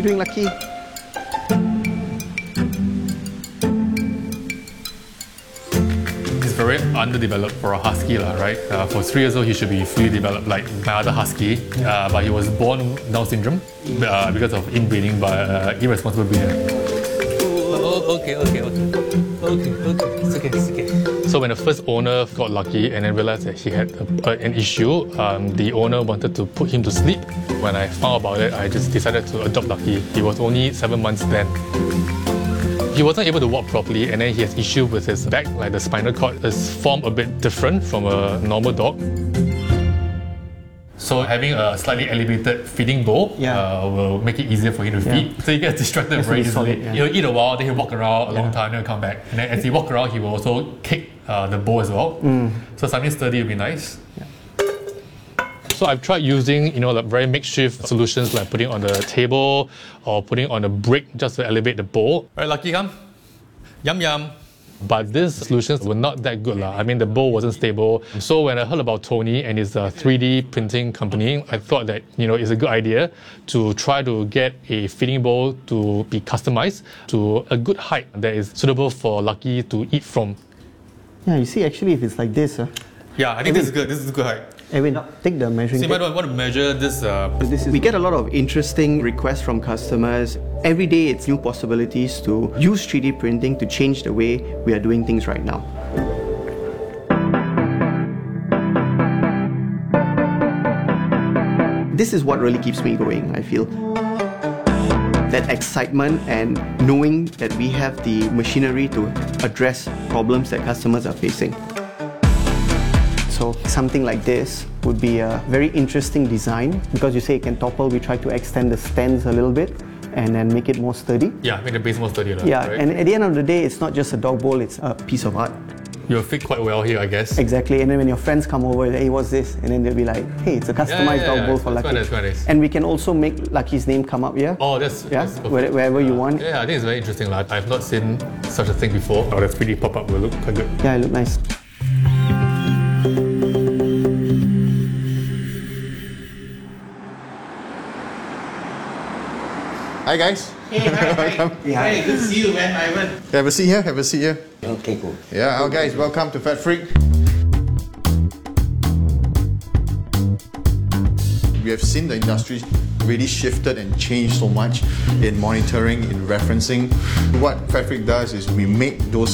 you doing, Lucky? He's very underdeveloped for a husky, right? For 3 years old, he should be fully developed like my other husky, but he was born Down syndrome because of inbreeding by irresponsible breeder. Okay. It's okay. So when the first owner got lucky and then realized that he had an issue, the owner wanted to put him to sleep. When I found about it, I just decided to adopt Lucky. He was only 7 months then. He wasn't able to walk properly, and then he has issue with his back, like the spinal cord is formed a bit different from a normal dog. So having a slightly elevated feeding bowl will make it easier for him to feed. So he gets distracted very easily. He'll eat a while, then he'll walk around a long time, then he'll come back. And then as he walks around, he will also kick the bowl as well. So something sturdy would be nice. So I've tried using, like very makeshift solutions like putting on the table or putting on a brick just to elevate the bowl. Right, Lucky, come. Yum yum. But these solutions were not that good. I mean, the bowl wasn't stable. So when I heard about Tony and his 3D printing company, I thought that, it's a good idea to try to get a feeding bowl to be customized to a good height that is suitable for Lucky to eat from. Yeah, you see, actually, if it's like this... yeah, I think this is good. This is a good height. Edwin, take the measuring tape. So you might want to measure this. We get a lot of interesting requests from customers. Every day it's new possibilities to use 3D printing to change the way we are doing things right now. This is what really keeps me going, I feel. That excitement and knowing that we have the machinery to address problems that customers are facing. So something like this would be a very interesting design because you say it can topple. We try to extend the stands a little bit and then make it more sturdy. Yeah, make the base more sturdy. Yeah, right? And at the end of the day, it's not just a dog bowl, it's a piece of art. You'll fit quite well here, I guess. Exactly, and then when your friends come over, hey, what's this? And then they'll be like, hey, it's a customized dog bowl for Lucky. That's quite nice. And we can also make Lucky's name come up here. Oh, that's wherever you want. Yeah, I think it's very interesting. I've not seen such a thing before. Oh, that 3D pop-up will look quite good. Yeah, it looks nice. Hi guys. Hey, hi. Hey, good to see you, man, Ivan. Have a seat here. Have a seat here. Okay, cool. Yeah, our guys, welcome to Fat Freak. We have seen the industry really shifted and changed so much in monitoring, in referencing. What Fat Freak does is we make those